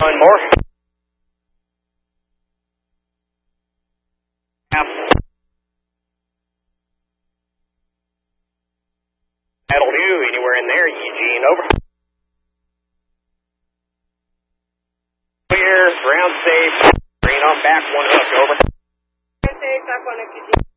One more. That'll do. Anywhere in there, Eugene, over. Clear, ground safe. Green on back, one hook, over. Ground safe, back one hook, Eugene.